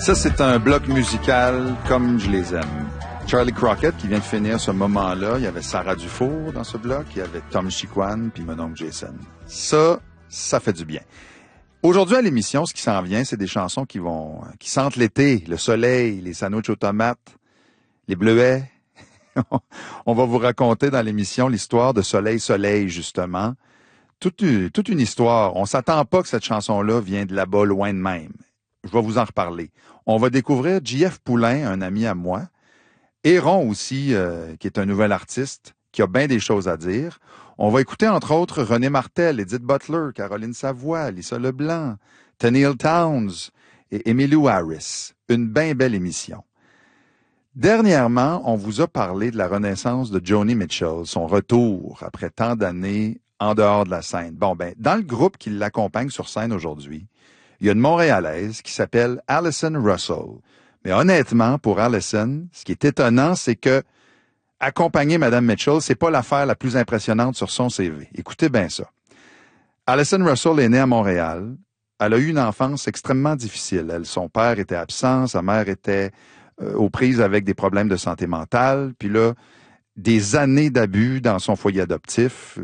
Ça, c'est un bloc musical comme je les aime. Charlie Crockett, qui vient de finir ce moment-là, il y avait Sarah Dufour dans ce bloc, il y avait Tom Chiquan, puis mon oncle Jason. Ça fait du bien. Aujourd'hui, à l'émission, ce qui s'en vient, c'est des chansons qui sentent l'été, le soleil, les sandwichs aux tomates, les bleuets. On va vous raconter dans l'émission l'histoire de Soleil, justement. Toute une histoire. On s'attend pas que cette chanson-là vienne de là-bas, loin de même. Je vais vous en reparler. On va découvrir J.F. Poulain, un ami à moi. Héron aussi, qui est un nouvel artiste, qui a bien des choses à dire. On va écouter, entre autres, René Martel, Edith Butler, Caroline Savoie, Lisa Leblanc, Tenille Townes et Emmylou Harris. Une bien belle émission. Dernièrement, on vous a parlé de la renaissance de Joni Mitchell, son retour après tant d'années en dehors de la scène. Bon, dans le groupe qui l'accompagne sur scène aujourd'hui, il y a une Montréalaise qui s'appelle Alison Russell. Mais honnêtement, pour Alison, ce qui est étonnant, c'est que accompagner Mme Mitchell, c'est pas l'affaire la plus impressionnante sur son CV. Écoutez bien ça. Alison Russell est née à Montréal. Elle a eu une enfance extrêmement difficile. Son père était absent, sa mère était aux prises avec des problèmes de santé mentale. Puis là, des années d'abus dans son foyer adoptif.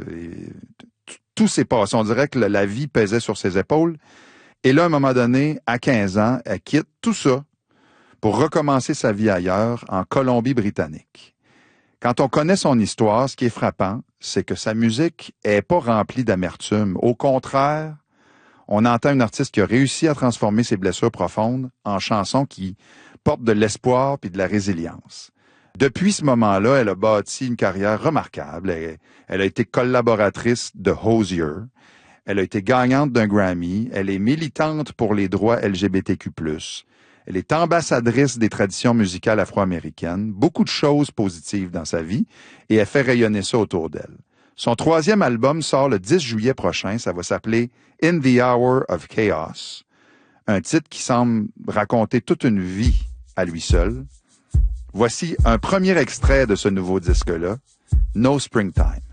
Tout s'est passé. On dirait que la vie pesait sur ses épaules. Et là, à un moment donné, à 15 ans, elle quitte tout ça pour recommencer sa vie ailleurs, en Colombie-Britannique. Quand on connaît son histoire, ce qui est frappant, c'est que sa musique est pas remplie d'amertume. Au contraire, on entend une artiste qui a réussi à transformer ses blessures profondes en chansons qui portent de l'espoir puis de la résilience. Depuis ce moment-là, elle a bâti une carrière remarquable. Elle a été collaboratrice de Hozier. Elle a été gagnante d'un Grammy. Elle est militante pour les droits LGBTQ+. Elle est ambassadrice des traditions musicales afro-américaines. Beaucoup de choses positives dans sa vie et elle fait rayonner ça autour d'elle. Son 3e album sort le 10 juillet prochain. Ça va s'appeler In the Hour of Chaos. Un titre qui semble raconter toute une vie à lui seul. Voici un premier extrait de ce nouveau disque-là, No Springtime.